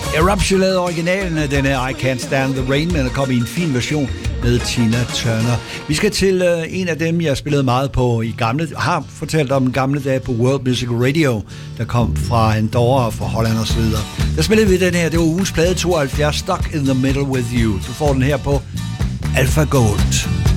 Eruption lavede originalen af den her I Can't Stand the Rain, men der kom i en fin version med Tina Turner. Vi skal til en af dem, jeg spillede meget på i har fortalt om den gamle dag på World Music Radio, der kom fra Andorra og fra Holland og så videre. Der spillede vi den her, det var ugens plade 72, Stuck in the Middle with You. Du får den her på Alpha Gold.